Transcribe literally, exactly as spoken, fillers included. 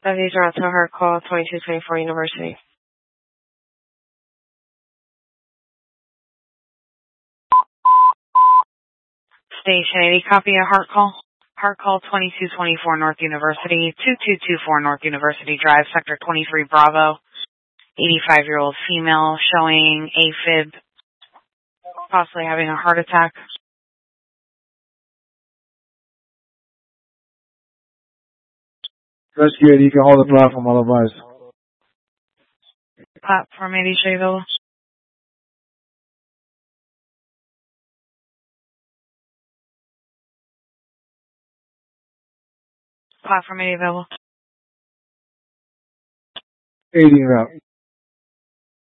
These are to her call twenty-two twenty-four University. Station eighty, copy a heart call. Heart call twenty-two twenty-four North University, two two two four North University Drive, Sector twenty-three Bravo. eighty-five-year-old female showing AFib, possibly having a heart attack. Rescue eighty, you can hold the platform, I'll advise. Platform eighty, show you available. Platform eighty available. eighty route.